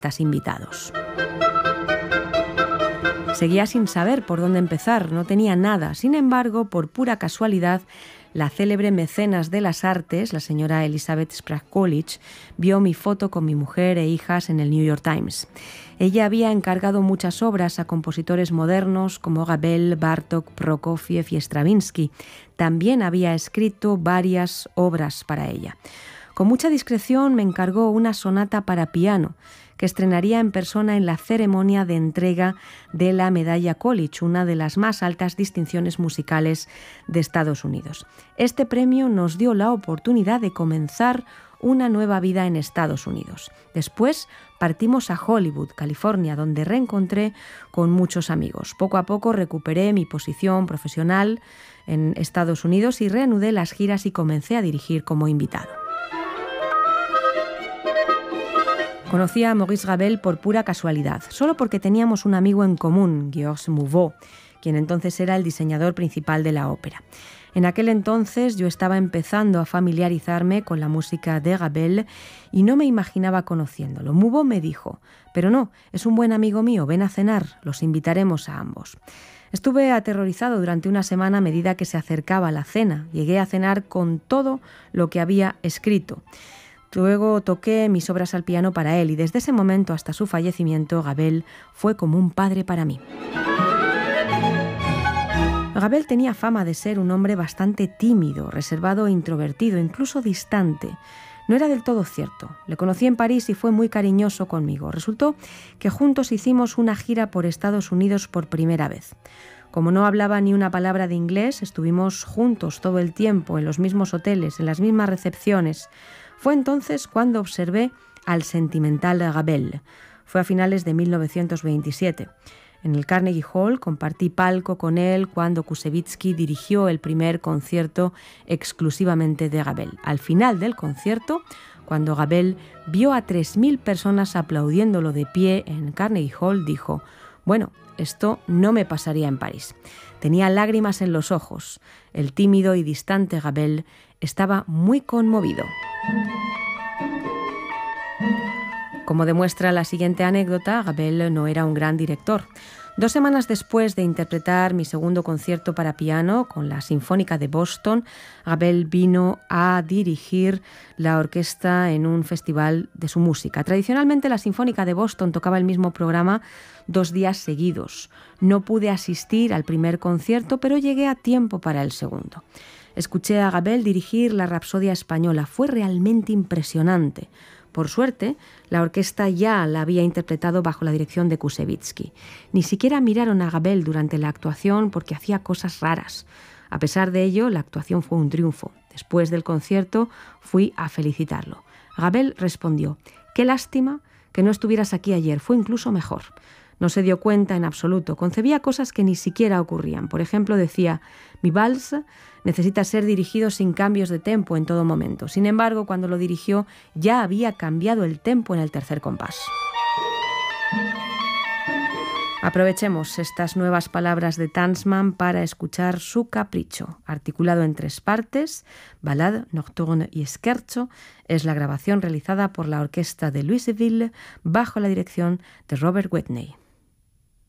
invitados. Seguía sin saber por dónde empezar, no tenía nada. Sin embargo, por pura casualidad, la célebre mecenas de las artes, la señora Elizabeth Sprague Coolidge, vio mi foto con mi mujer e hijas en el New York Times. Ella había encargado muchas obras a compositores modernos como Ravel, Bartók, Prokofiev y Stravinsky. También había escrito varias obras para ella. Con mucha discreción me encargó una sonata para piano, que estrenaría en persona en la ceremonia de entrega de la Medalla Coolidge, una de las más altas distinciones musicales de Estados Unidos. Este premio nos dio la oportunidad de comenzar una nueva vida en Estados Unidos. Después partimos a Hollywood, California, donde reencontré con muchos amigos. Poco a poco recuperé mi posición profesional en Estados Unidos y reanudé las giras y comencé a dirigir como invitado. Conocí a Maurice Ravel por pura casualidad, solo porque teníamos un amigo en común, Georges Mouveau, quien entonces era el diseñador principal de la ópera. En aquel entonces yo estaba empezando a familiarizarme con la música de Ravel y no me imaginaba conociéndolo. Mouveau me dijo: «Pero no, es un buen amigo mío, ven a cenar, los invitaremos a ambos». Estuve aterrorizado durante una semana a medida que se acercaba la cena. Llegué a cenar con todo lo que había escrito. Luego toqué mis obras al piano para él y desde ese momento hasta su fallecimiento, Ravel fue como un padre para mí. Ravel tenía fama de ser un hombre bastante tímido, reservado e introvertido, incluso distante. No era del todo cierto. Le conocí en París y fue muy cariñoso conmigo. Resultó que juntos hicimos una gira por Estados Unidos por primera vez. Como no hablaba ni una palabra de inglés, estuvimos juntos todo el tiempo, en los mismos hoteles, en las mismas recepciones. Fue entonces cuando observé al sentimental Ravel. Fue a finales de 1927. En el Carnegie Hall compartí palco con él cuando Koussevitzky dirigió el primer concierto exclusivamente de Ravel. Al final del concierto, cuando Ravel vio a 3.000 personas aplaudiéndolo de pie en Carnegie Hall, dijo: «Bueno, esto no me pasaría en París». Tenía lágrimas en los ojos. El tímido y distante Ravel estaba muy conmovido. Como demuestra la siguiente anécdota, Ravel no era un gran director. 2 semanas después de interpretar mi segundo concierto para piano con la Sinfónica de Boston, Ravel vino a dirigir la orquesta en un festival de su música. Tradicionalmente la Sinfónica de Boston tocaba el mismo programa 2 días seguidos. No pude asistir al primer concierto, pero llegué a tiempo para el segundo. Escuché a Ravel dirigir la Rapsodia española. Fue realmente impresionante. Por suerte, la orquesta ya la había interpretado bajo la dirección de Koussevitzky. Ni siquiera miraron a Ravel durante la actuación porque hacía cosas raras. A pesar de ello, la actuación fue un triunfo. Después del concierto, fui a felicitarlo. Ravel respondió: «Qué lástima que no estuvieras aquí ayer, fue incluso mejor». No se dio cuenta en absoluto. Concebía cosas que ni siquiera ocurrían. Por ejemplo, decía: «Mi vals necesita ser dirigido sin cambios de tempo en todo momento». Sin embargo, cuando lo dirigió, ya había cambiado el tempo en el tercer compás. Aprovechemos estas nuevas palabras de Tansman para escuchar su capricho. Articulado en 3 partes, Ballade, Nocturne y Scherzo, es la grabación realizada por la orquesta de Louisville bajo la dirección de Robert Whitney.